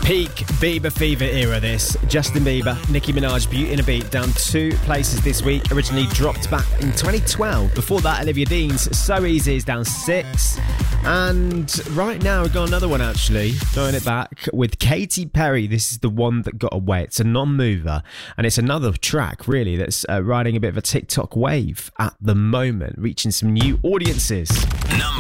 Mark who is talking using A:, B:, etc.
A: Peak Bieber fever era this. Justin Bieber, Nicki Minaj, Beauty and a Beat down 2 places this week. Originally dropped back in 2012. Before that, Olivia Dean's So Easy is down 6. And right now we've got another one actually, throwing it back with Katy Perry. This is The One That Got Away. It's a non-mover and it's another track really that's riding a bit of a TikTok wave at the moment, reaching some new audiences.
B: Number